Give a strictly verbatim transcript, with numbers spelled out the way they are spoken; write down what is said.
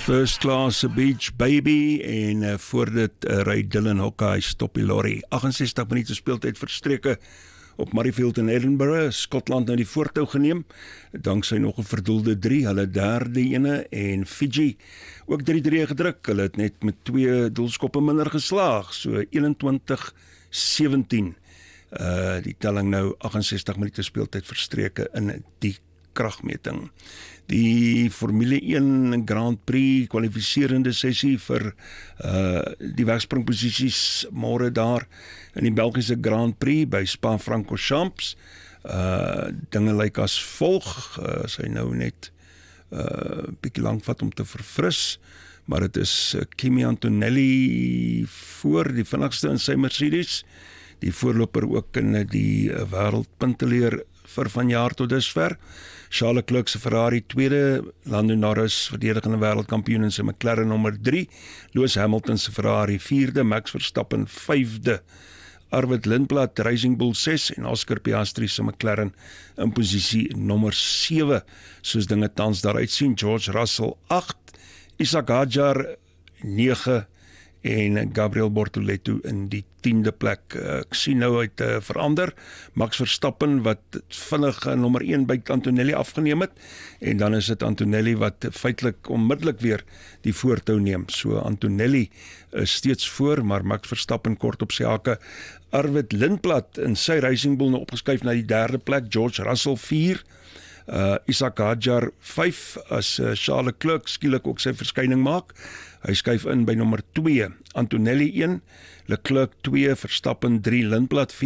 First Class Beach Baby en uh, voor dit uh, ry Dylan Hawkeye stop die lorry. agt-en-sestig minute speeltyd verstreke op Murrayfield in Edinburgh. Skotland nou die voortou geneem, danksy nog 'n verdoelde drie, hulle derde ene, en Fiji ook drie drie gedruk. Hulle het net met twee doelskoppe minder geslaag, so eenentwintig sewentien. Uh, die telling nou agt-en-sestig minute speeltyd verstreke in die kragmeting. Die Formule een Grand Prix kwalifiserende sessie vir uh, die wegspringposisies môre daar in die Belgiese Grand Prix by Spa-Francorchamps. Uh, dinge lyk as volg, uh, as hy nou net uh, bietjie lank vat om te verfris, maar het is uh, Kimi Antonelli voor, die vinnigste in sy Mercedes, die voorloper ook in die uh, wêreldpunteleer vir vanjaar tot dusver. Charles Leclerc se Ferrari tweede, Lando Norris verdedigende wêreldkampioen in sy McLaren nommer drie, Lewis Hamilton se Ferrari vierde, Max Verstappen vyfde, Arvid Lindblad Racing Bull ses en Oscar Piastri se McLaren in posisie nommer sewe, soos dinge tans daaruit sien. George Russell agt, Isaac Hadjar nege en Gabriel Bortoleto in die tiende plek. Ek sien nou uit uh, verander, Max Verstappen wat vinnig uh, nommer een by Antonelli afgeneem het, en dan is dit Antonelli wat feitelik onmiddellik weer die voortou neem. So Antonelli is steeds voor, maar Max Verstappen kort op sy hake. Arvid Lindblad in sy Racing Bull nou opgeskuif na die derde plek, George Russell vier, Uh, Isaac Hadjar vyf, as uh, Charles Leclerc skielik ook sy verskyning maak. Hy skuif in by nommer twee, Antonelli een, Leclerc twee, Verstappen drie, Lindblad vier.